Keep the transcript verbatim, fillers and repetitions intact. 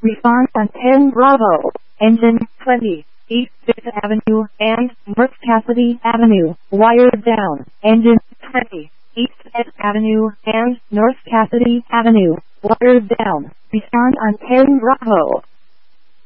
Response on ten Bravo. Engine twenty. East fifth Avenue and North Cassidy Avenue. Wired down. Engine twenty. East fifth Avenue and North Cassidy Avenue. Wired down. Respond on ten Bravo.